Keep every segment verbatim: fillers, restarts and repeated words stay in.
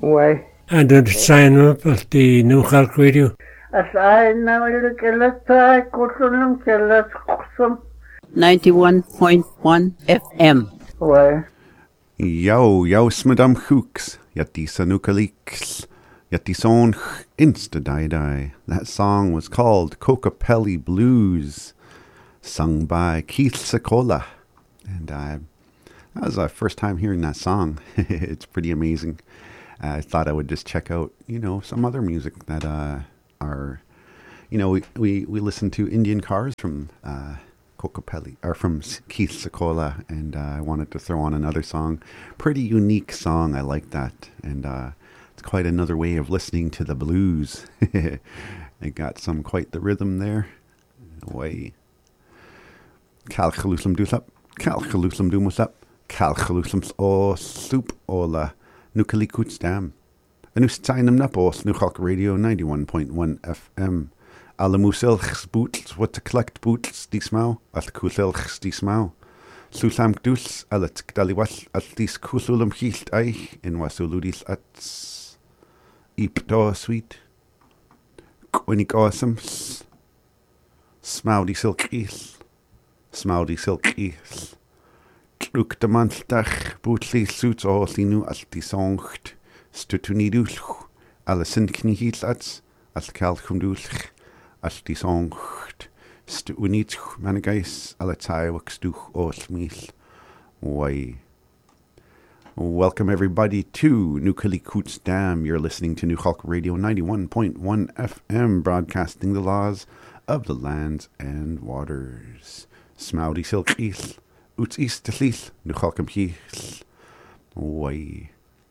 Why? And to sign up at the New Hulk Radio. As I now look at the Kusulum Kellas Kusum. ninety-one point one F M. Why? Yo, yo, Madame Hooks. Yatisa Nukaliks. Yatison Insta Die Die. That song was called Kokopelli Blues, sung by Keith Secola. And uh, that was our first time hearing that song. It's pretty amazing. Uh, I thought I would just check out, you know, some other music that uh, are, you know, we, we, we listen to Indian Cars from uh, Kokopelli, or from Keith Secola, and uh, I wanted to throw on another song. Pretty unique song. I like that. And uh, it's quite another way of listening to the blues. It got some quite the rhythm there. Way. Calchalusum dusap. Calchalusum dumusap. Calchalusum o soup ola. Nukalikuts dam. Anus tsainum napos Nuchalk Radio ninety-one point one F M. Alamusilchs boots what to collect boots dismau. At kusilchs dismau. Susam dus alat daliwas at dis kusulum hilt eich in wasuludis ats. Ipto sweet. Quinik awesomes. Smoudy silk is. Smoudy silk is. Truk de manstach. Bootly suits all sinu as die songt. Stutunidulch. Allison knihils ats. As kalchumdulch. As die songt. Stuunitch managais. Alatai waxduch osmil. Why? Welcome everybody to Nukalikuts Dam. You're listening to New Hulk Radio ninety-one point one F M, broadcasting the laws of the lands and waters. Smoudy silk is, uts is te lis, New Hulkum his. Way.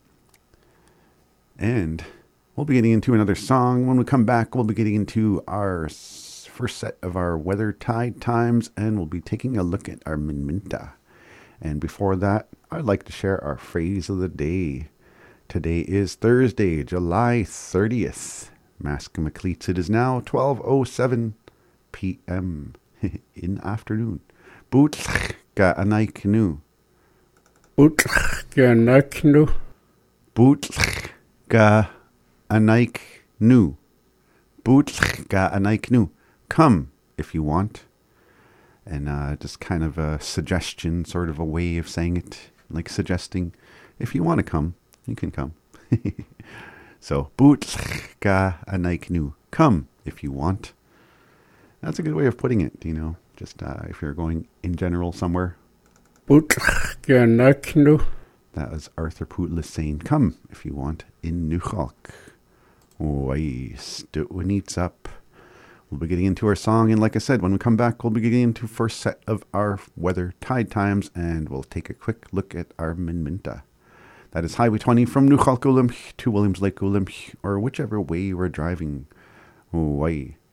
And we'll be getting into another song. When we come back, we'll be getting into our first set of our weather tide times, and we'll be taking a look at our Minminta. And before that, I'd like to share our phrase of the day. Today is Thursday, July thirtieth. Maskamaklits, it is now twelve oh seven p.m. in afternoon. Bootlch ga anaiknu. Bootlch ga anaiknu. Bootlch ga anaiknu. Bootlch ga anaiknu. Come if you want. And uh, just kind of a suggestion, sort of a way of saying it, like suggesting, if you want to come, you can come. So, Bootlch ga anaiknu. Come if you want. That's a good way of putting it, you know, just uh, if you're going in general somewhere. Bootlch ga anaiknu. That was Arthur Pootlis saying, come if you want, in Nuchalk. Why, Stuunits up. We'll be getting into our song, and like I said, when we come back, we'll be getting into first set of our weather tide times, and we'll take a quick look at our Minminta. That is Highway twenty from Nuchalk Ulimch to Williams Lake Ulimch, or whichever way we're driving. Why?